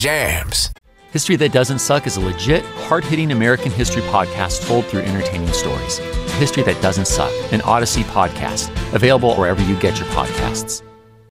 Jams. History That Doesn't Suck is a legit, hard-hitting American history podcast told through entertaining stories. History That Doesn't Suck, an Odyssey podcast, available wherever you get your podcasts.